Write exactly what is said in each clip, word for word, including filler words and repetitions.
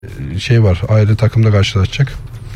şey var, ayrı takımda karşılaşacak.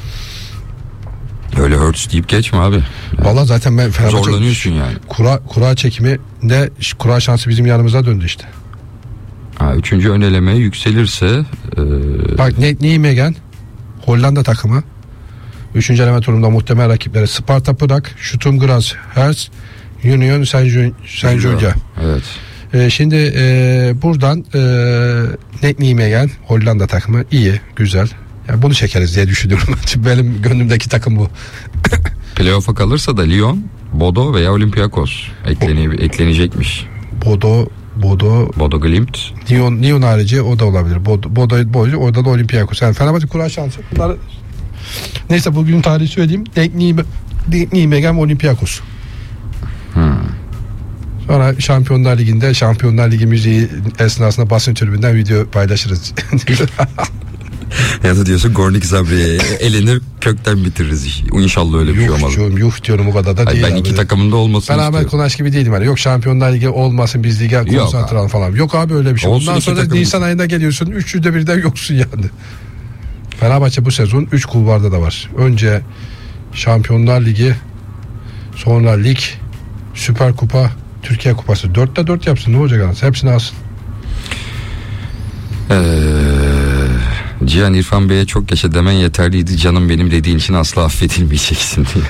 Öyle Hurts deyip geçme abi. Yani valla zaten ben zorlanıyorsun yani. Kura, kura çekiminde kura şansı bizim yanımıza döndü işte. Ha, üçüncü ön elemeye yükselirse e... bak ne, Nijmegen Hollanda takımı üçüncü eleme turunda muhtemel rakipleri Sparta Prag, Sturm Graz, Hertz, Union Saint-Gilloise. Evet. Ee, şimdi e, buradan e, Nijmegen Hollanda takımı iyi, güzel. Yani bunu çekeriz diye düşünüyorum. Benim gönlümdeki takım bu. Playoff'a kalırsa da Lyon, Bodo veya Olympiakos eklene, eklenecekmiş. Bodo, Bodo, Bodo Glimt. Lyon, Lyon harici o da olabilir. Bodo, Bodo, Bodo orada da Olympiakos. Yani Fenerbahçe kura şansı. Bunlar... Neyse bugün tarihi söyleyeyim. Nijmegen Olympiakos. Hmm. Sonra Şampiyonlar Ligi'nde Şampiyonlar Ligi müziği esnasında basın tribünden video paylaşırız. Ya da diyorsun Gornik Zabri'ye elenir kökten bitiririz iş. İnşallah öyle bir şey olmaz. Yuh, yuh diyorum o kadar da Hayır, değil. ben iki abi. takımında olmasını ben istiyorum. Ben Ahmet Konaş gibi değilim. Yani. Yok Şampiyonlar Ligi olmasın biz lige konsantre olalım falan. Yok abi öyle bir şey. Olsun, ondan sonra takım... Nisan ayında geliyorsun üç yüzde birden yoksun yani. Fenerbahçe bu sezon üç kulvarda da var. Önce Şampiyonlar Ligi, sonra lig, Süper Kupa, Türkiye Kupası. dörtte dört yapsın ne olacak anasını? Hepsini alsın. Eee... Cihan İrfan Bey'e çok yaşa demen yeterliydi canım benim dediğin için asla affedilmeyeceksin diye.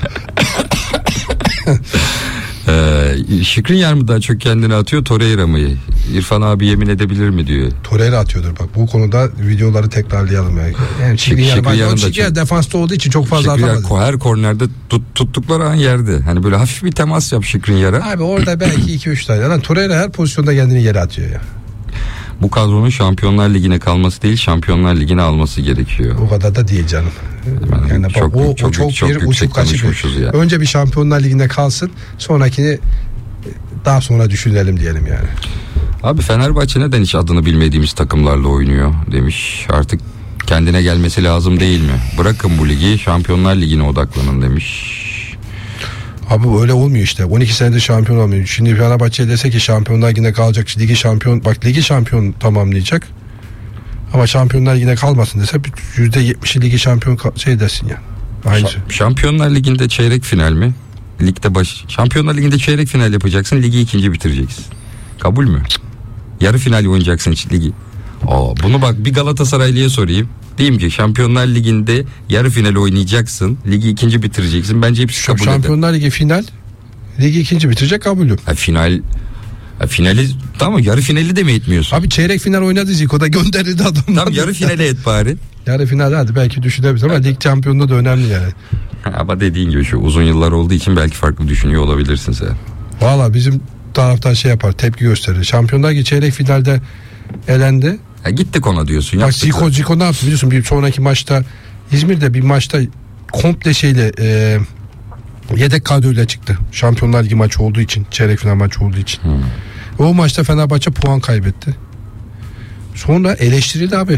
ee, Şikrin mı daha çok kendini atıyor Torreira mı? İrfan abi yemin edebilir mi diyor. Torreira atıyordur bak bu konuda videoları tekrarlayalım yani. Yani Şikrin defansta olduğu için çok fazla Şikrin atamadı. Her kornerde tut, tuttukları an yerde. Hani böyle hafif bir temas yap Şikrin Yar'a. Abi orada belki iki üç tane. Yani Torreira her pozisyonda kendini yere atıyor ya. Bu kadronun Şampiyonlar Ligi'ne kalması değil Şampiyonlar Ligi'ne alması gerekiyor. O kadar da değil canım. Yani, yani çok, bak, o, çok, o çok, çok bir uçuk kaçık. Ya. Önce bir Şampiyonlar Ligi'nde kalsın, sonrakini daha sonra düşünelim diyelim yani. Abi Fenerbahçe neden hiç adını bilmediğimiz takımlarla oynuyor demiş. Artık kendine gelmesi lazım değil mi? Bırakın bu ligi, Şampiyonlar Ligi'ne odaklanın demiş. Abi öyle olmuyor işte. on iki senedir şampiyon olmuyor. Şimdi Fenerbahçe dese ki Şampiyonlar Ligi'ne kalacak, ligi şampiyon, bak ligi şampiyon tamamlayacak. Ama Şampiyonlar Ligi'ne kalmasın dese yüzde yetmişi ligi şampiyon şey desin ya. Aynı. Şampiyonlar Ligi'nde çeyrek final mi? Ligde baş. Şampiyonlar Ligi'nde çeyrek final yapacaksın, ligi ikinci bitireceksin. Kabul mü? Yarı final oynayacaksın hiç ligi. Aa, bunu bak bir Galatasaraylı'ya sorayım. Diyeyim ki Şampiyonlar Ligi'nde yarı final oynayacaksın. Ligi ikinci bitireceksin. Bence hepsi kabul eder. Şampiyonlar Ligi final. Ligi ikinci bitirecek kabulüm. Ha, final ha, finali tamam yarı finali de mi etmiyorsun? Abi çeyrek final oynadı Zico'da gönderildi adam. Tamam yarı finale et bari. Yarı final hadi belki düşünebiliriz ama lig şampiyonluğu da önemli yani. Ama dediğin gibi şu uzun yıllar olduğu için belki farklı düşünüyor olabilirsin sen. Valla bizim taraftan şey yapar tepki gösterir. Şampiyonlar Ligi çeyrek finalde elendi. Ya gittik ona diyorsun. Bak Zico, Zico ne yaptı biliyorsun bir sonraki maçta İzmir'de bir maçta komple şeyle e, yedek kadroyla çıktı. Şampiyonlar Ligi maçı olduğu için, çeyrek final maçı olduğu için. Hmm. O maçta Fenerbahçe puan kaybetti. Sonra eleştirildi abi.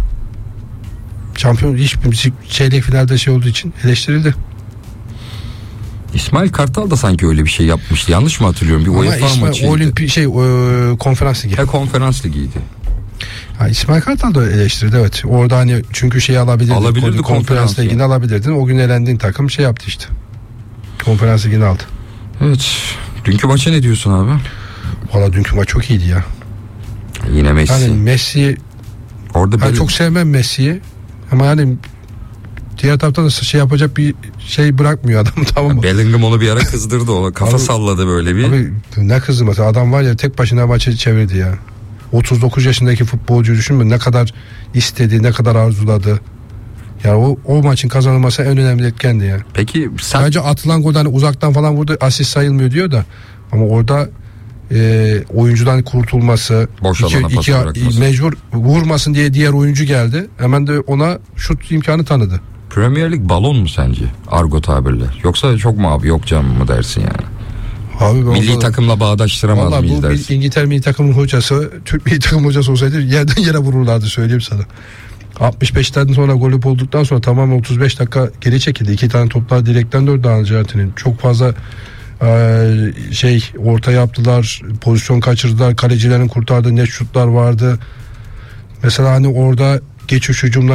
Şampiyon hiç çeyrek finalde şey olduğu için eleştirildi. İsmail Kartal da sanki öyle bir şey yapmıştı. Yanlış mı hatırlıyorum? Bir UEFA maçıydı. Olimpi şey e, konferans ligi. Ha, konferans ligiydi. Ha, İsmail Kartal da eleştirdi evet. Orada hani çünkü şey alabilirdin. Alabilirdi konferans ligini yani. Alabilirdin. O gün elendiğin takım şey yaptı işte. Konferans ligini aldı. Evet. Dünkü maça ne diyorsun abi? Valla dünkü maç çok iyiydi ya. Yine Messi. Yani Messi orada ben çok sevmem Messi'yi. Ama yani diğer taraftan da şey yapacak bir şey bırakmıyor adam tamam mı? Bellingham onu bir ara kızdırdı ona. Kafa abi, salladı böyle bir. Abi ne kızdı mesela adam var ya tek başına maçı çevirdi ya. otuz dokuz yaşındaki futbolcu düşünme ne kadar istedi, ne kadar arzuladı. Yani o, o maçın kazanılması en önemli etkendi ya. Peki sen... Sadece atılan golden uzaktan falan vurdu asist sayılmıyor diyor da ama orada e, oyuncudan kurtulması, boş iki, iki, mecbur vurmasın diye diğer oyuncu geldi. Hemen de ona şut imkanı tanıdı. Premier Lig balon mu sence? Argo tabirle. Yoksa çok mu abi yok canım mı dersin yani? Abi milli vallahi, takımla bağdaştıramaz vallahi mıyız bu dersin? İngiltere milli takımın hocası Türk milli takım hocası olsaydı yerden yere vururlardı söyleyeyim sana. altmış beşten sonra golü bulduktan sonra tamamen otuz beş dakika geri çekildi. İki tane toplar direkten döndü Arjantin'in. Çok fazla e, şey orta yaptılar, pozisyon kaçırdılar, kalecilerin kurtardığı net şutlar vardı. Mesela hani orada geçiş hücumlar